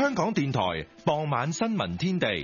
香港電台傍晚新聞天地。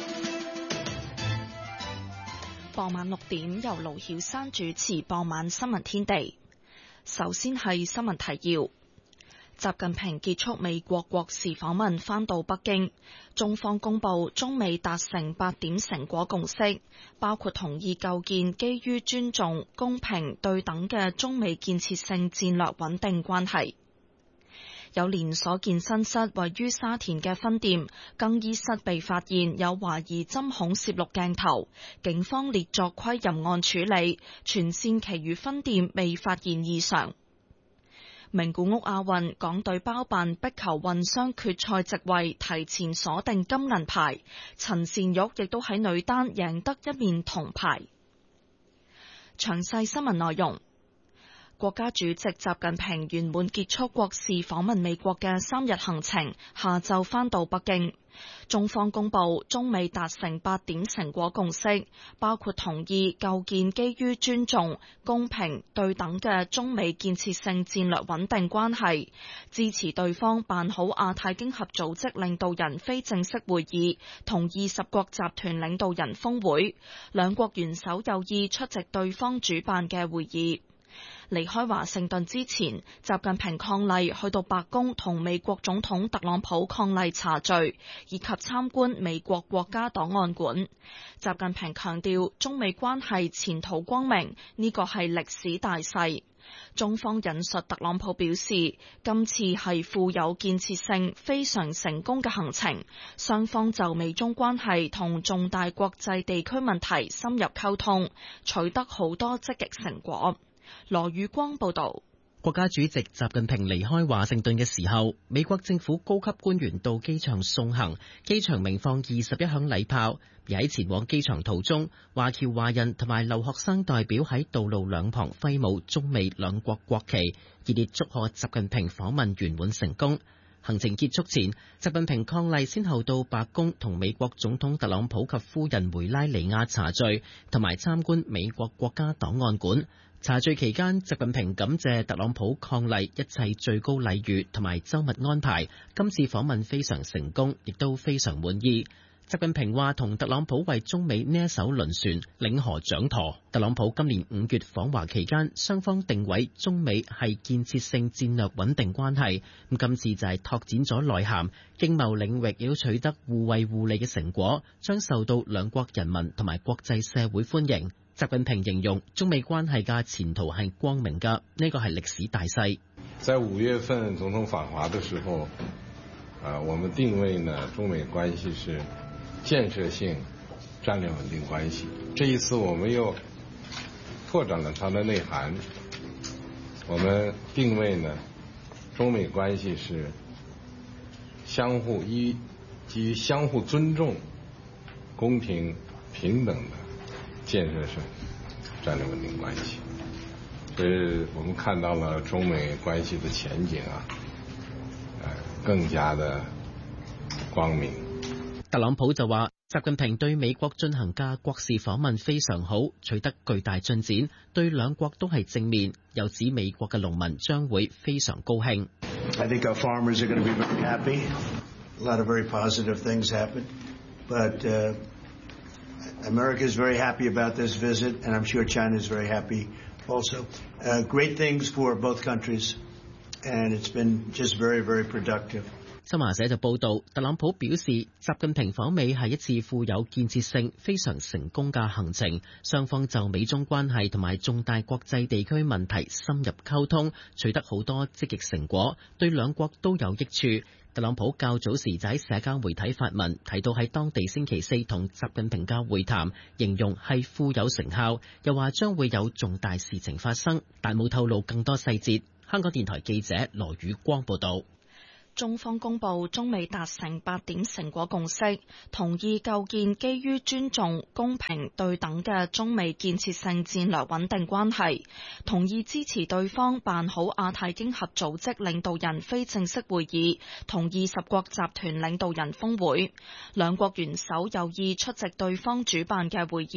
傍晚6點由盧曉珊主持傍晚新聞天地。首先係新聞提要。習近平結束美國國事訪問返到北京，中方公布中美達成8點成果共識，包括同意構建基於尊重、公平、對等嘅中美建設性戰略穩定關係。有連鎖健身室位於沙田嘅分店更衣室被發現有懷疑針孔攝錄鏡頭，警方列作窺淫案處理，全線其餘分店未發現異常。名古屋亞運，港隊包辦壁球混雙決賽席位提前鎖定金銀牌，陳善玉亦都喺女單贏得一面銅牌。詳細新聞內容。國家主席習近平圓滿結束國事訪問美國嘅3日行程，下晝返到北京。中方公布中美達成8點成果共識，包括同意構建基於尊重、公平、對等嘅中美建設性戰略穩定關係，支持對方辦好亞太經合組織領導人非正式會議同20國集團領導人峰會，兩國元首有意出席對方主辦嘅會議。離開華盛頓之前，習近平伉儷去到白宮同美國總統特朗普伉儷茶聚，以及參觀美國國家檔案館。習近平強調，中美關係前途光明，呢個係歷史大勢。中方引述特朗普表示，今次係富有建設性、非常成功嘅行程，雙方就美中關係同重大國際地區問題深入溝通，取得好多積極成果。羅宇光報道。 國家主席習近平離開華盛頓嘅時候，美國政府高級官員到機場送行，機場鳴放21響禮炮。而喺前往機場途中，華僑華人同埋留學生代表喺道路兩旁揮舞中美兩國國旗，熱烈祝賀習近平訪問圓滿成功。行程結束前，習近平伉儷先後到白宮同美國總統特朗普及夫人梅拉尼亞茶聚，同埋參觀美國國家檔案館。茶聚期間，習近平感謝特朗普伉儷一切最高禮遇同埋周密安排，今次訪問非常成功，亦都非常滿意。習近平話同特朗普為中美呢一艘輪船領河掌舵。特朗普今年5月訪華期間，雙方定位中美係建設性戰略穩定關係，咁今次就係拓展咗內涵，經貿領域亦都取得互惠互利嘅成果，將受到兩國人民同埋國際社會歡迎。習近平形容中美關係嘅前途係光明嘅，呢個係歷史大勢。 在5月份總統訪華的時候，我們定位呢中美關係是建設性戰略穩定關係。這一次我們又拓展了它的內涵，我們定位呢中美關係是基於相互尊重、公平平等的建設性戰略穩定關係。所以我們看到了中美關係的前景更加的光明。 特朗普就話，習近平對美國進行嘅國事訪問非常好，取得巨大進展，對兩國都係正面。又指美國嘅農民將會非常高興。 I think our farmers are going to be very happy. A lot of very positive things happen, but America is very happy about this visit, and I'm sure China is very happy also. Great things for both countries, and it's been just very, very productive. 新華社就報道，特朗普表示，習近平訪美係一次富有建設性、非常成功嘅行程，雙方就美中關係同埋重大國際地區問題深入溝通，取得好多積極成果，對兩國都有益處。特朗普較早時就喺社交媒體發文，提到喺當地星期4同習近平嘅會談，形容係富有成效，又話將會有重大事情發生，但冇透露更多細節。香港電台記者羅宇光報道。 中方公布中美達成8點成果共識，同意構建基於尊重、公平、對等嘅中美建設性戰略穩定關係，同意支持對方辦好亞太經合組織領導人非正式會議同20國集團領導人峰會，兩國元首有意出席對方主辦嘅會議。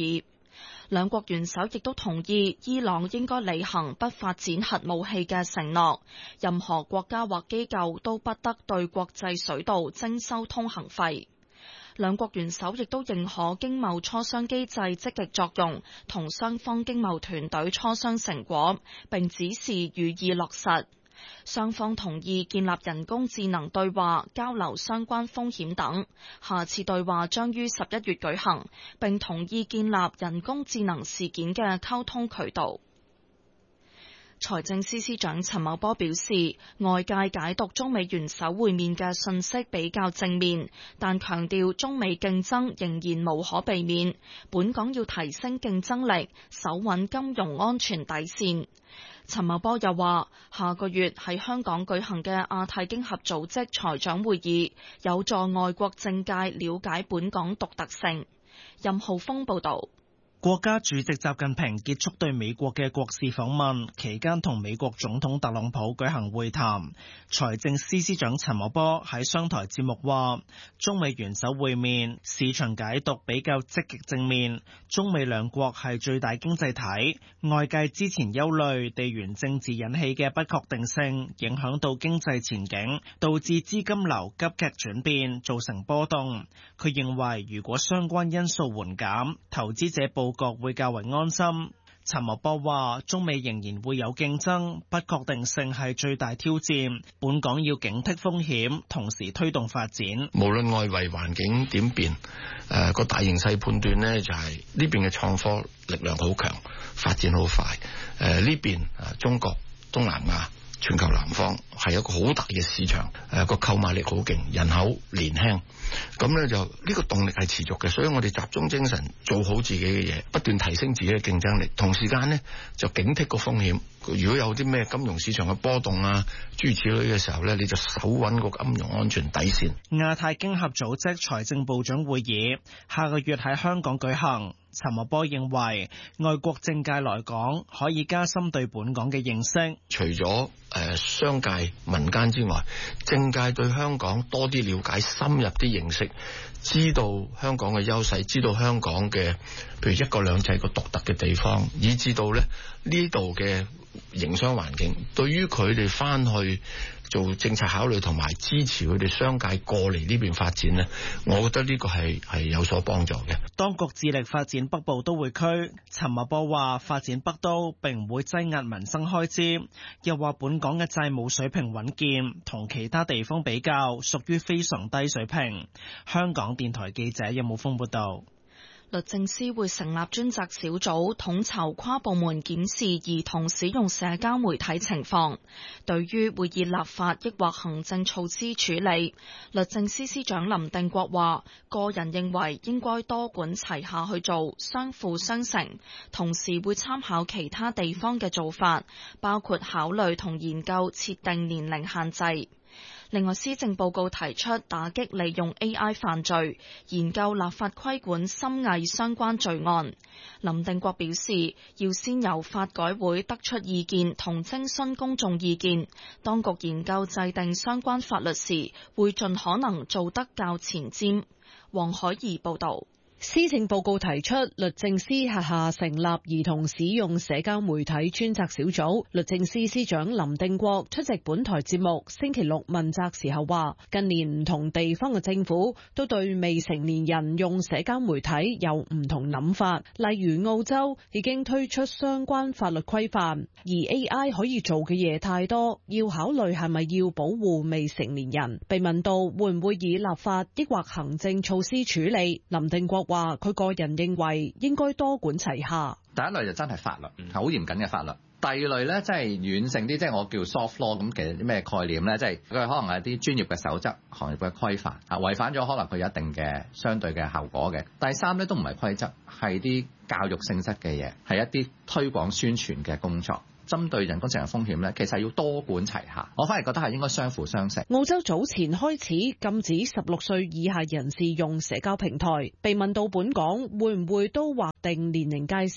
兩國元首亦都同意伊朗應該履行不發展核武器嘅承諾，任何國家或機構都不得對國際水道徵收通行費。兩國元首亦都認可經貿磋商機制積極作用，同雙方經貿團隊磋商成果，並指示予以落實。雙方同意建立人工智能對話，交流相關風險等。下次對話將於11月舉行，並同意建立人工智能事件嘅溝通渠道。財政司司長陳茂波表示，外界解讀中美元首會面嘅信息比較正面，但強調中美競爭仍然無可避免，本港要提升競爭力，守穩金融安全底線。陳茂波又話，下個月喺香港舉行嘅亞太經合組織財長會議，有助外國政界了解本港獨特性。任浩峰報導。 國家主席習近平結束對美國嘅國事訪問期間，同美國總統特朗普舉行會談。財政司司長陳茂波喺商台節目話，中美元首會面市場解讀比較積極正面，中美兩國係最大經濟體，外界之前憂慮地緣政治引起嘅不確定性影響到經濟前景，導致資金流急劇轉變，造成波動。佢認為如果相關因素緩減，投資者報國會較為安心。陳茂波話，中美仍然會有競爭，不確定性係最大挑戰，本港要警惕風險，同時推動發展。 無論外圍環境點變，個大形勢判斷呢就係呢邊嘅創科力量好強，發展好快。呢邊中國、東南亞、全球南方係一個好大嘅市場，個購買力好勁，人口年輕，咁呢就呢個動力係持續嘅，所以我哋集中精神做好自己嘅嘢，不斷提升自己嘅競爭力，同時間呢就警惕個風險。如果有啲咩金融市場嘅波動啊，諸如此類嘅時候呢，你就守穩個金融安全底線。 亞太經合組織財政部長會議下個月喺香港舉行。陳茂波認為，外國政界來講可以加深對本港嘅認識。 除咗商界民間之外，政界對香港多啲了解，深入啲認識，知道香港嘅優勢，知道香港嘅譬如一國兩制個獨特嘅地方，以至到呢度嘅營商環境，對於佢哋翻去做政策考慮同埋支持佢哋商界過嚟呢邊發展呢，我覺得呢個係有所幫助嘅。 當局致力發展北部都會區，陳茂波話發展北都並唔會擠壓民生開支，又話本港嘅債務水平穩健，同其他地方比較屬於非常低水平。香港電台記者任武峰報道。 律政司會成立專責小組，統籌跨部門檢視兒童使用社交媒體情況。對於會以立法抑或行政措施處理，律政司司長林定國話，個人認為應該多管齊下去做，相輔相成，同時會參考其他地方嘅做法，包括考慮同研究設定年齡限制。另外，施政報告提出打擊利用 AI 犯罪，研究立法規管深偽相關罪案。林定國表示，要先由法改會得出意見同徵詢公眾意見，當局研究制定相關法律時，會盡可能做得較前瞻。黃海怡報導。 施政報告提出，律政司轄下成立兒童使用社交媒體專責小組。律政司司長林定國出席本台節目星期六問責時候話，近年唔同地方嘅政府都對未成年人用社交媒體有唔同諗法，例如澳洲已經推出相關法律規範，而 AI 可以做嘅嘢太多，要考慮係咪要保護未成年人。被問到會唔會以立法抑或行政措施處理，林定國話佢個人認為應該多管齊下。 第一類就真係法律，係好嚴謹嘅法律。第二類咧，即係軟性啲，即係我叫 soft law。咁其實啲咩概念咧？即係佢可能係啲專業嘅守則、行業嘅規範啊，違反咗可能佢有一定嘅相對嘅後果嘅。第三咧都唔係規則，係啲教育性質嘅嘢，係一啲推廣宣傳嘅工作。針對人工智能風險咧，其實要多管齊下。我反而覺得係應該相輔相成。 澳洲早前開始禁止16歲以下人士用社交平台，被問到本港會唔會都劃定年齡界線，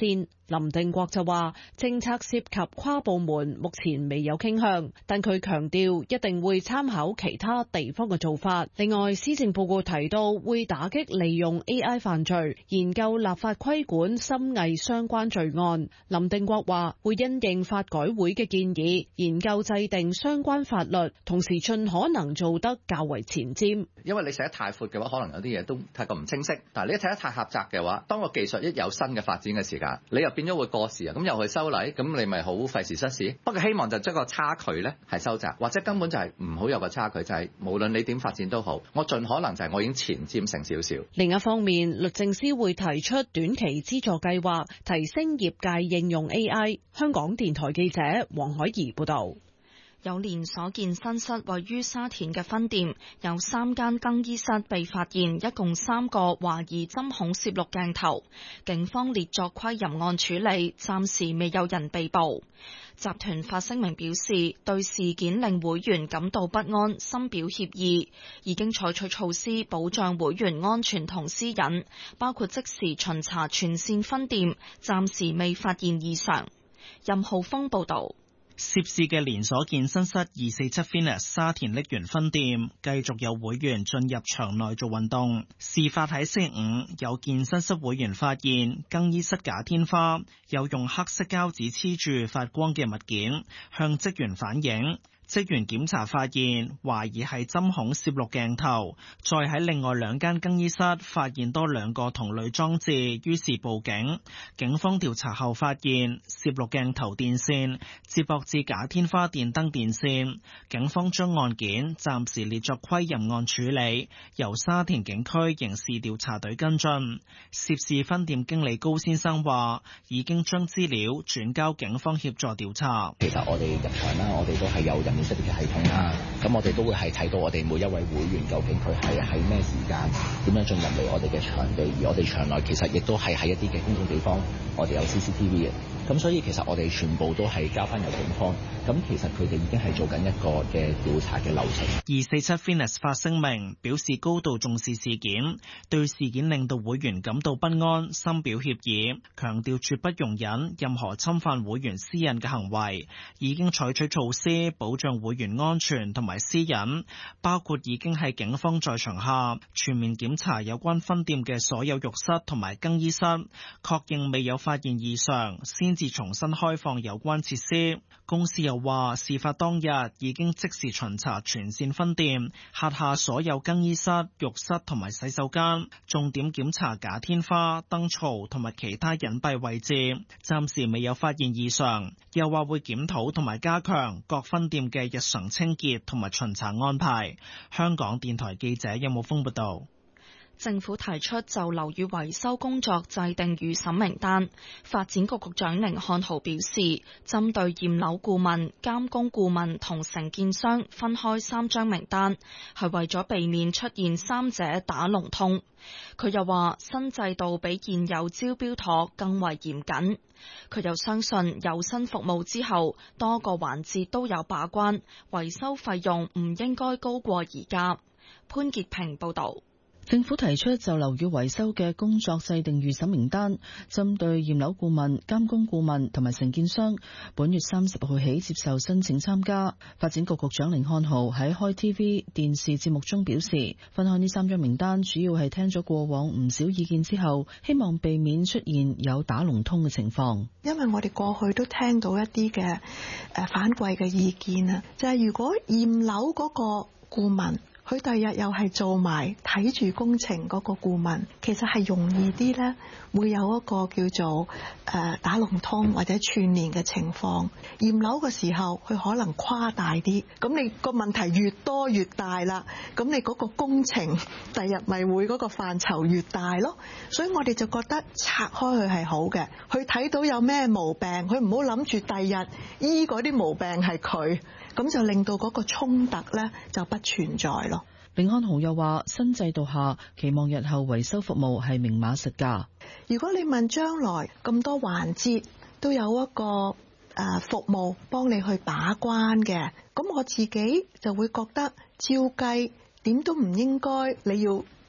林定國就話，政策涉及跨部門，目前未有傾向，但佢強調一定會參考其他地方嘅做法。另外，施政報告提到會打擊利用 AI 犯罪，研究立法規管深偽相關罪案。林定國話會因應法改會嘅建議，研究制定相關法律，同時盡可能做得較為前瞻。 因為你寫得太闊嘅話，可能有啲嘢都太過唔清晰。但係你一睇得太狹窄嘅話，當個技術一有新嘅發展嘅時間，你又變咗會過時啊！咁又去修例，咁你咪好費時失事。不過希望就將個差距咧係收窄，或者根本就係唔好有個差距，就係無論你點發展都好，我盡可能就係我已經前瞻成少少。 另一方面，律政司會提出短期資助計劃，提升業界應用 AI。香港電台記者黃海怡報導。 有連鎖健身室位於沙田嘅分店，有3間更衣室被發現一共3個懷疑針孔攝錄鏡頭，警方列作窺淫案處理，暫時未有人被捕。集團發聲明表示，對事件令會員感到不安，深表歉意，已經採取措施保障會員安全同私隱，包括即時巡查全線分店，暫時未發現異常。任浩峰報導。 涉事嘅連鎖健身室247 Fitness 沙田瀝源分店繼續有會員進入場內做運動。事發喺星期五，有健身室會員發現更衣室假天花有用黑色膠紙黐住發光嘅物件，向職員反映。職員檢查發現，懷疑係針孔攝錄鏡頭，再喺另外2間更衣室發現多2個同類裝置，於是報警。警方調查後發現，攝錄鏡頭電線接駁至假天花電燈電線。警方將案件暫時列作窺淫案處理，由沙田警區刑事調查隊跟進。涉事分店經理高先生話，已經將資料轉交警方協助調查。 其實我哋入場啦，我哋都係有人面識別嘅系統啦，咁我哋都會係睇到我哋每一位會員究竟佢係喺咩時間點樣進入嚟我哋嘅場地，而我哋場內其實亦都係喺一啲嘅公眾地方，我哋有 CCTV 嘅，咁所以其實我哋全部都係交翻由警方，咁其實佢哋已經係做緊一個嘅調查嘅流程。 247 Fitness 發聲明表示高度重視事件，對事件令到會員感到不安，深表歉意，強調絕不容忍任何侵犯會員私隱嘅行為，已經採取措施保障會員安全同埋私隱，包括已經喺警方在場下全面檢查有關分店嘅所有浴室同埋更衣室，確認未有發現異常，先至重新開放有關設施。公司又話，事發當日已經即時巡查全線分店轄下所有更衣室、浴室同埋洗手間，重點檢查假天花、燈槽同埋其他隱蔽位置，暫時未有發現異常。又話會檢討同埋加強各分店嘅日常清潔同埋巡查安排。香港電台記者任武峰報道。 政府提出就樓宇維修工作制定預審名單。發展局局長甯漢豪表示，針對驗樓顧問、監工顧問同承建商分開3張名單，係為咗避免出現3者打龍通。佢又話，新制度比現有招標妥更為嚴謹。佢又相信有新服務之後，多個環節都有把關，維修費用唔應該高過而家。潘潔平報導。 政府提出就樓宇維修嘅工作制定預審名單，針對驗樓顧問、監工顧問同埋承建商，本月30號起接受申請參加。發展局局長甯漢豪喺開 TV 電視節目中表示，分開呢3張名單主要係聽咗過往唔少意見之後，希望避免出現有打龍通嘅情況。 因為我哋過去都聽到一啲嘅反饋嘅意見啊，就係如果驗樓嗰個顧問，佢第日又係做埋睇住工程嗰個顧問，其實係容易啲呢，會有一個叫做打龍通或者串連嘅情況。驗樓嘅時候，佢可能誇大啲，咁你個問題越多越大啦，咁你嗰個工程第日咪會嗰個範疇越大咯。所以我哋就覺得拆開佢係好嘅，佢睇到有咩毛病，佢唔好諗住第日醫嗰啲毛病係佢。咁就令到嗰個衝突呢就不存在咯。 甯漢豪又話，新制度下期望日後維修服務係明碼實價。 如果你問將來咁多環節都有一個服務幫你去把關嘅，咁我自己就會覺得照計點都唔應該你要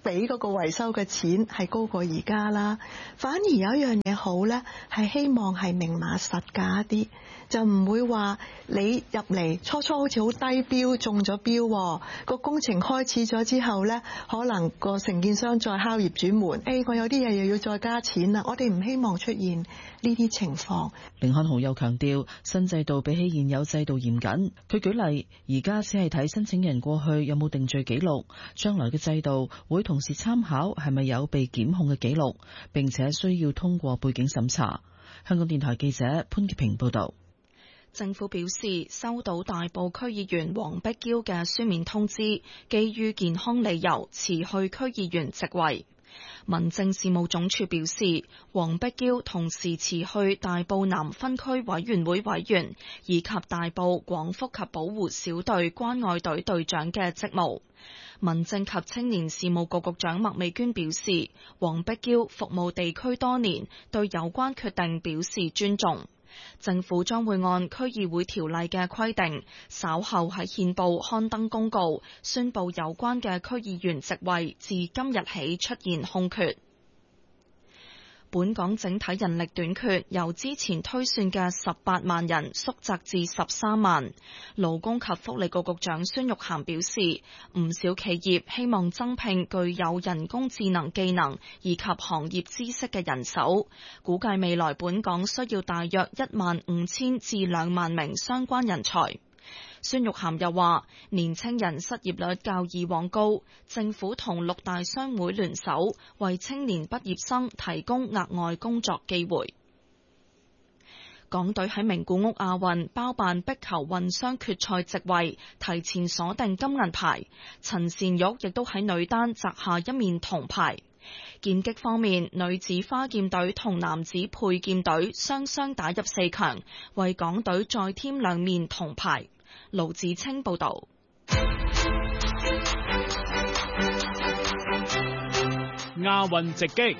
俾嗰個維修嘅錢係高過而家啦。反而有一樣嘢好咧，係希望係明碼實價一啲，就唔會話你入嚟初初好似好低標中咗標，個工程開始咗之後咧，可能個承建商再敲業主門，我有啲嘢又要再加錢啦。我哋唔希望出現呢啲情況。 甯漢豪又強調，新制度比起現有制度嚴謹。佢舉例，而家只係睇申請人過去有冇定罪記錄，將來嘅制度會同時參考係咪有被檢控嘅記錄，並且需要通過背景審查。香港電台記者潘潔平報道。 政府表示收到大埔區議員黃碧嬌嘅書面通知，基於健康理由辭去區議員職位。民政事務總署表示，黃碧嬌同時辭去大埔南分區委員會委員以及大埔廣福及保護小隊關愛隊隊長嘅職務。民政及青年事務局局長麥美娟表示，黃碧嬌服務地區多年，對有關決定表示尊重。政府將會按區議會條例嘅規定，稍後喺憲報刊登公告，宣布有關嘅區議員職位自今日起出現空缺。本港整體人力短缺由之前推算嘅18萬人縮窄至13萬。勞工及福利局局長孫玉菡表示，唔少企業希望增聘具有人工智能技能以及行業知識嘅人手，估計未來本港需要大約15000至2萬名相關人才。孫玉菡又話，年青人失業率較以往高，政府同6大商會聯手，為青年畢業生提供額外工作機會。港隊喺名古屋亞運包辦壁球混雙決賽席位，提前鎖定金銀牌。陳善玉亦都喺女單摘下一面銅牌。劍擊方面，女子花劍隊同男子佩劍隊雙雙打入4強，為港隊再添2面銅牌。盧子清報道。 亞運直擊。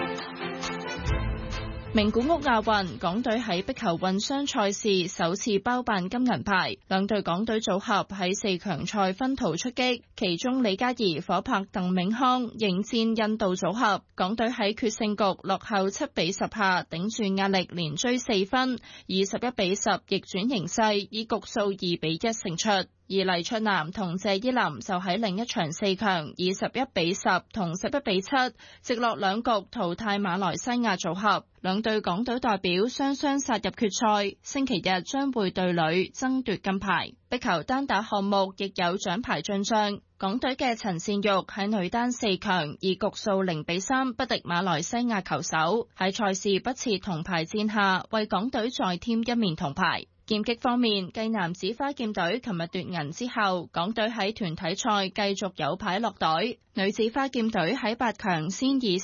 名古屋亞運，港隊喺壁球混雙賽事首次包辦金銀牌，兩隊港隊組合喺4強賽分途出擊，其中李嘉怡、火拍鄧銘康迎戰印度組合，港隊喺決勝局落後7-10下，頂住壓力連追4分，以11-10逆轉形勢，以局數2-1勝出。而黎卓南同謝依霖就喺另一場4強以11-10同11-7直落2局淘汰馬來西亞組合，兩隊港隊代表雙雙殺入決賽，星期日將會對壘爭奪金牌。壁球單打項目亦有獎牌進賬，港隊嘅陳善玉喺女單4強以局數0-3不敵馬來西亞球手，喺賽事不設銅牌戰下，為港隊再添1面銅牌。劍擊方面，繼男子花劍隊琴日奪銀之後，港隊喺團體賽繼續有牌落袋。女子花劍隊喺8強先以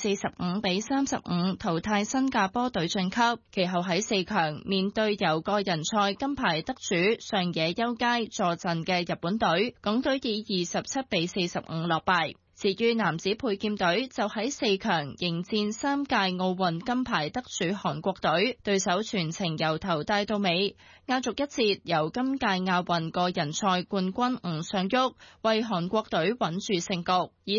45-35淘汰新加坡隊晉級，其後喺4強面對由個人賽金牌得主上野優佳坐鎮嘅日本隊，港隊以27-45落敗。至於男子佩劍隊就喺4強迎戰3屆奧運金牌得主韓國隊，對手全程由頭帶到尾。壓軸一節由今屆亞運個人賽冠軍吳尚旭為韓國隊穩住勝局，以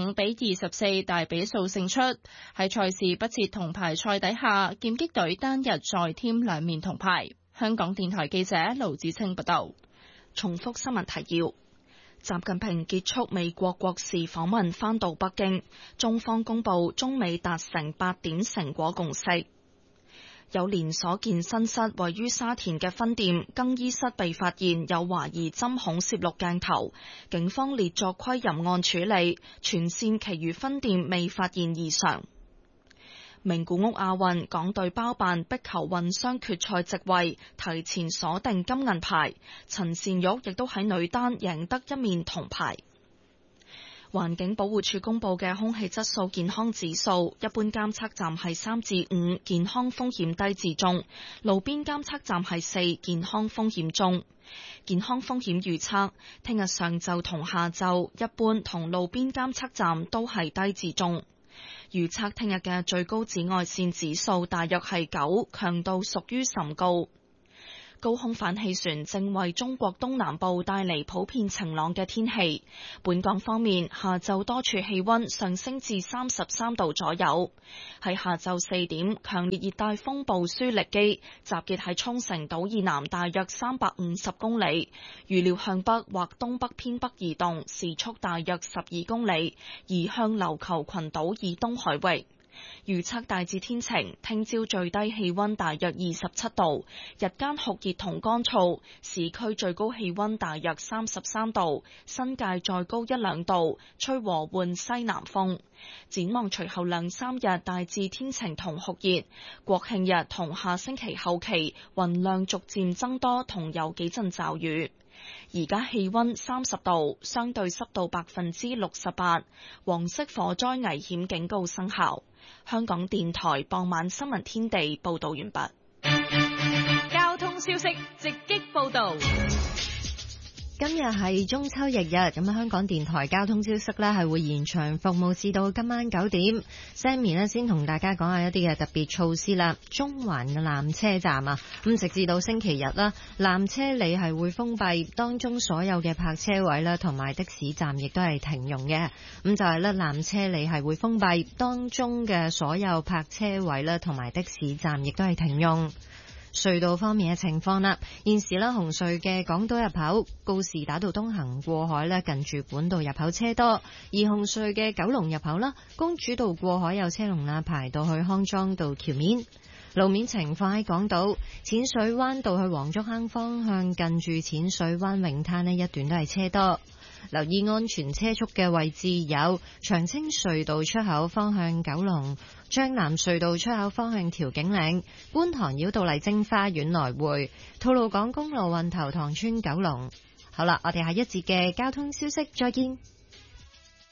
45-24大比數勝出。喺賽事不設銅牌賽底下，劍擊隊單日再添2面銅牌。香港電台記者盧子清報道。 重複新聞提要。習近平結束美國國事訪問返到北京，中方公布中美達成8點成果共識。有連鎖健身室位於沙田嘅分店更衣室被發現有懷疑針孔攝錄鏡頭，警方列作窺淫案處理，全線其餘分店未發現異常。名古屋亞運，港隊包辦壁球混雙決賽席位，提前鎖定金銀牌。陳善玉亦都喺女單贏得1面銅牌。環境保護署公布嘅空氣質素健康指數，一般監測站係3至5，健康風險低至中；路邊監測站係4，健康風險中。健康風險預測，聽日上晝同下晝，一般同路邊監測站都係低至中。預測聽日嘅最高紫外線指數大約係9，強度屬於甚高。 高空反氣旋正為中國東南部帶嚟普遍晴朗嘅天氣。本港方面，下晝多處氣溫上升至33度左右。喺下晝4點，強烈熱帶風暴舒力基集結喺沖繩島以南大約350公里，預料向北或東北偏北移動，時速大約12公里，移向琉球群島以東海域。預測大致天晴，聽朝最低氣溫大約27度，日間酷熱同乾燥，市區最高氣溫大約33度，新界再高1-2度，吹和緩西南風。展望隨後2-3日大致天晴同酷熱，國慶日同下星期後期雲量逐漸增多，同有幾陣驟雨。而家氣溫30度，相對濕度68%，黃色火災危險警告生效。香港電台傍晚新聞天地報道完畢。 交通消息直擊報道。 今日係中秋翌日，咁香港電台交通消息呢係會延長服務至到今晚9點。Sammy 呢先同大家講下一啲嘅特別措施啦。中環嘅纜車站啊，咁直至到星期日啦，纜車里係會封閉，當中所有嘅泊車位啦同埋的士站亦都係停用嘅。咁就係咧，纜車里係會封閉，當中嘅所有泊車位啦同埋的士站亦都係停用。隧道方面嘅情況啦，現時咧紅隧嘅港島入口告士打道東行過海咧，近住管道入口車多；而紅隧嘅九龍入口啦，公主道過海有車龍啦，排到去康莊道橋面。路面情況喺港島淺水灣道去黃竹坑方向，近住淺水灣泳灘呢一段都係車多。留意安全車速嘅位置有長青隧道出口方向九龍、將南隧道出口方向調景嶺、觀塘繞道麗晶花園來回、吐露港公路運頭塘村九龍。好啦，我哋下一節嘅交通消息再見。